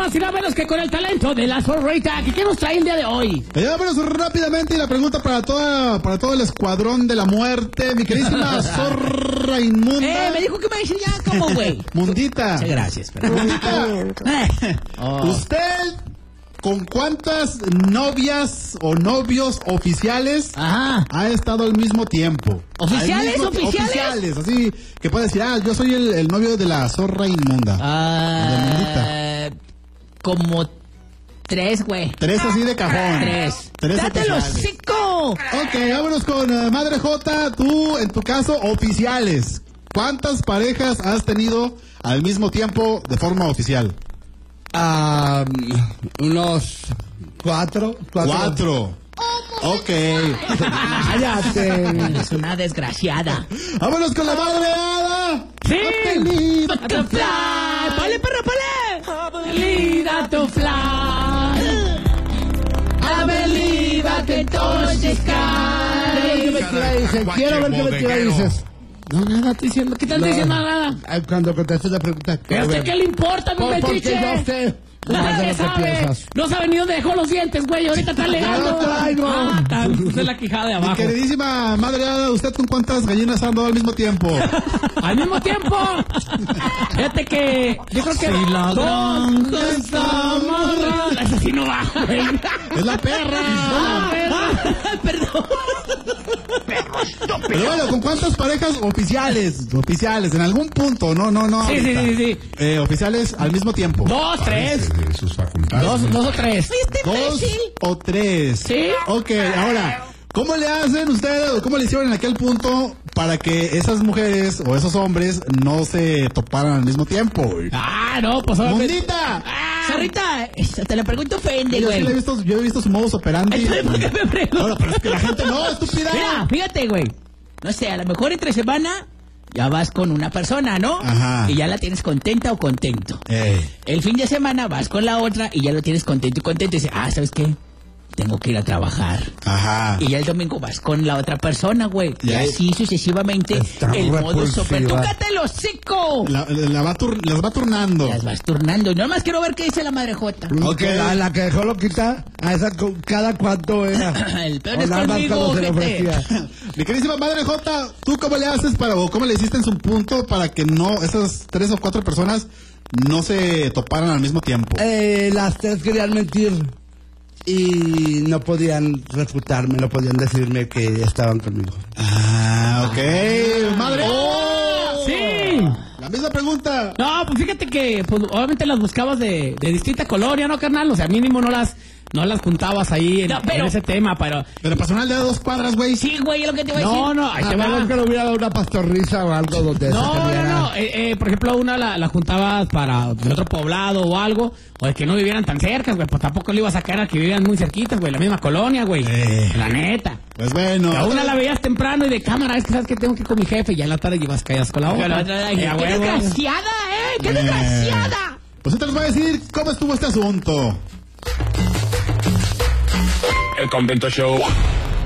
más y nada menos que con el talento de la zorrita. ¿Qué nos trae el día de hoy? Vámonos rápidamente y la pregunta para todo el escuadrón de la muerte, mi queridísima zorra inmunda. Me dijo que me decía ya como, güey. Mundita. Muchas gracias. Mundita. ¿Usted con cuántas novias o novios oficiales ha estado al mismo tiempo? ¿Oficiales? Oficiales, así que puede decir, yo soy el novio de la zorra inmunda. Como 3, güey. 3 así de cajón. 3. ¡Date los 5! Ok, vámonos con Madre J. Tú, en tu caso, oficiales. ¿Cuántas parejas has tenido al mismo tiempo de forma oficial? Unos 4. 4. Ok. Cállate. Es una desgraciada. Vámonos con la madre Ada. Sí. Butterfly. ¡Pale, perro, pale! Believe to fly. I believe I can touch the sky. Quiero ver qué mentira dices. No, nada, estoy diciendo. ¿Qué estás diciendo? Nada. Cuando contestes la pregunta. ¿A usted qué le importa, mi metiche? Porque yo sé. Nadie sabe. No sabe ni dónde dejó los dientes, güey. Ahorita está alegando. Es la quijada de abajo. Mi queridísima madre Ada, ¿usted con cuántas gallinas ha andado al mismo tiempo? ¿Al mismo tiempo? Fíjate que yo creo que si la granja está amarrada. Eso sí no va, güey. ¡Es la perra! Perdón. Pero bueno, ¿con cuántas parejas oficiales? Oficiales, en algún punto, no. Sí. Oficiales al mismo tiempo. 2, 3. De sus facultades. 2 o 3. 2 o 3. Sí. Ok, ahora, ¿cómo le hacen ustedes, o cómo le hicieron en aquel punto para que esas mujeres o esos hombres no se toparan al mismo tiempo? No, pues obviamente. ¡Mundita! Sarrita, te la pregunto ofende, güey. Yo he visto su modus operandi. ¿Por qué me preguntas? Ahora, pero es que la gente no, estúpida. Mira, fíjate, güey. No sé, a lo mejor entre semana ya vas con una persona, ¿no? Ajá. Y ya la tienes contenta o contento. El fin de semana vas con la otra y ya lo tienes contento y contento. Y dices, ¿sabes qué? Tengo que ir a trabajar. Ajá. Y ya el domingo vas con la otra persona, güey. Y así sucesivamente el modo super. ¡Túcate el hocico! Las va turnando. Las vas turnando. No más quiero ver qué dice la madre Jota. Ok, la que dejó loquita, a esa cada cuánto era. El peor es conmigo, gente. Mi queridísima madre Jota, ¿tú cómo le haces o cómo le hiciste en su punto para que no esas 3 o 4 personas no se toparan al mismo tiempo? Las 3 querían mentir. Y no podían refutarme, no podían decirme que estaban conmigo. Ok. ¡Madre! ¡Sí! La misma pregunta. No, pues fíjate que pues, obviamente las buscabas de distinta colonia, ¿no, carnal? O sea, mínimo no las juntabas ahí en ese tema, pero personal de 2 cuadras, güey. Sí, güey, es lo que te iba a decir. No, ahí te va. Que le hubiera dado una pastorriza o algo donde No. Por ejemplo, una la juntabas para de otro poblado o algo, o de que no vivieran tan cerca, güey, pues tampoco le ibas a sacar a que vivieran muy cerquitas, güey, la misma colonia, güey. La neta. Pues bueno. A una la veías temprano y de cámara, es que sabes que tengo que ir con mi jefe, y ya en la tarde llevas callas con la otra. ¡Qué desgraciada, ¡Qué desgraciada! Pues ahorita les voy a decir cómo estuvo este asunto. El Convento Show.